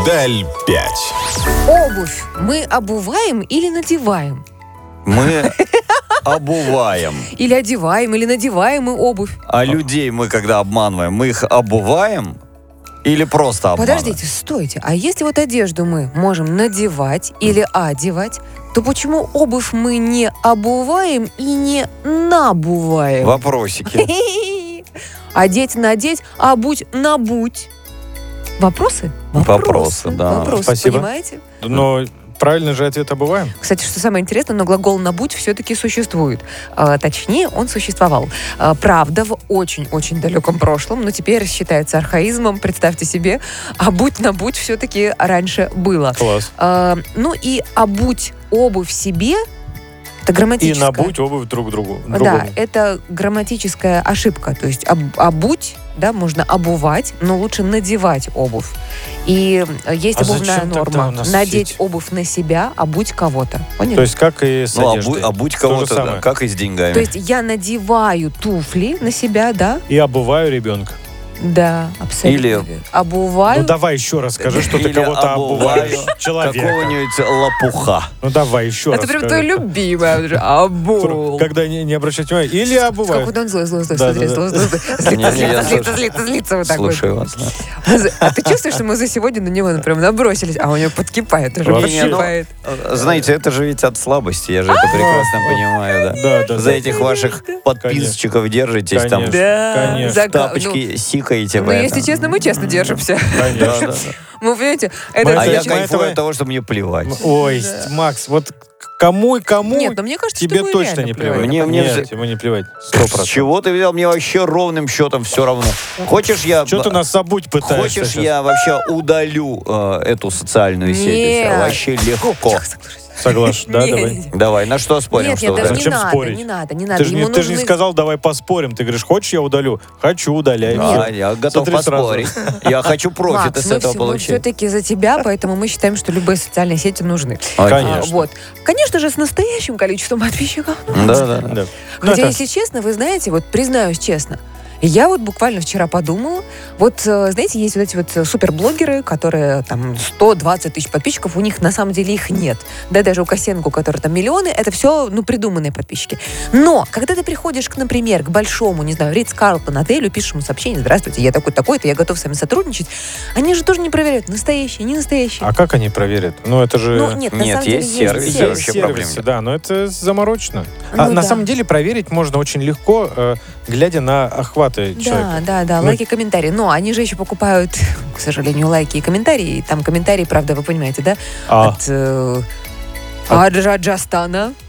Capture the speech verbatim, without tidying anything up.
Миндаль пять. Обувь мы обуваем или надеваем? Мы обуваем. Или одеваем, или надеваем мы обувь? А людей мы, когда обманываем, мы их обуваем или просто обманываем? Подождите, стойте. А если вот одежду мы можем надевать или одевать, то почему обувь мы не обуваем и не набуваем? Вопросики. Одеть, надеть, обуть, набуть. Вопросы? Вопросы, да. Вопросы, Спасибо. понимаете? Но правильный же ответ обуваем. Кстати, что самое интересное, но глагол «набуть» все-таки существует. А, точнее, он существовал. А, правда, в очень-очень далеком прошлом, но теперь считается архаизмом. Представьте себе, обуть, набуть все-таки раньше было. Класс. А, ну и обуть обувь себе — это И грамматическая... набуть обувь друг другу. Да, другому. это грамматическая ошибка. То есть об, обуть, да, можно обувать, но лучше надевать обувь. И есть А обувная зачем тогда норма. у нас Надеть сеть? обувь на себя, обуть кого-то. Поняли? То есть как и с Ну, одеждой. обу- обуть То же кого-то, да, самое. как и с деньгами. То есть я надеваю туфли на себя, да? И обуваю ребенка. Да, абсолютно. Или- верно. Обуваю. Ну давай еще раз скажи, что ты Или кого-то обуваю обуваешь. Человека. Какого-нибудь лопуха. Ну давай еще раз Это прям скажи. твоя любимая. уже. Обул. Когда не, не обращать внимания. Или обуваю. Как вот он злой, злой, злой, Да, смотри, да, злой, да. злой, злой. Не, не, я Злится, злится, слушаю. злится, злится вот так вот. Слушаю вас. да. А ты чувствуешь, что мы за сегодня на него прям набросились, а у него подкипает уже, Вообще. подкипает. Знаете, это же ведь от слабости, я же это прекрасно понимаю, да. Да, да, За да. этих ваших подписчиков держитесь, там Конечно. Да, Конечно. за- тапочки сикаете. Ну, в ну, этом. если честно, мы честно держимся. Да, Конечно. да, да. Мы, понимаете, Мы это... А это- я мы кайфую этого- от того, что мне плевать. Ой, Макс, вот кому и кому Нет, но мне кажется, тебе что ему точно реально не плевать. плевать. Мне- мне Нет, вз- ему не плевать. Сто С процентов. чего ты взял? Мне вообще ровным счетом все равно. Хочешь, я... Что ты нас забудь пытаешься Хочешь, сейчас? я вообще удалю э, эту социальную сеть? и всё? Нет. Вообще легко. Согласен, да, Не, давай. не, не. Давай, на что спорим? Нет, что нет, даже удалишь? не Зачем надо, спорить? не надо, не надо. Ты же, не, Ему ты же не нужны- сказал, давай поспорим. Ты говоришь, хочешь, я удалю? Хочу, удаляй. А, Всё. я готов Смотри сразу. поспорить. Я хочу профиты Макс, с мы, этого все- мы получить. все-таки за тебя, поэтому мы считаем, что любые социальные сети нужны. Окей. Конечно. А, вот. Конечно же, с настоящим количеством подписчиков. Да, да, да. Да. Ну, Хотя, это- если честно, вы знаете, вот признаюсь честно, я вот буквально вчера подумала, вот, э, знаете, есть вот эти вот э, суперблогеры, которые там сто двадцать тысяч подписчиков, у них на самом деле их нет. Да, даже у Косенко, у которого там миллионы, это все, ну, придуманные подписчики. Но, когда ты приходишь, к, например, к большому, не знаю, Ритц Карлтон отелю, пишешь ему сообщение: здравствуйте, я такой-такой-то, я готов с вами сотрудничать, они же тоже не проверяют, настоящие, не настоящие. А как они проверят? Ну, это же... Ну, нет, на Нет, самом деле есть есть сервисы, сервисы. вообще проблем сервисы, нет. да, но это заморочено. Ну а на да. самом деле проверить можно очень легко, э, глядя на охваты Да, человека. да, да, Ну, лайки, комментарии. Но они же еще покупают, к сожалению, лайки и комментарии. И там комментарии, правда, вы понимаете, да? А. От, э, от Раджастана.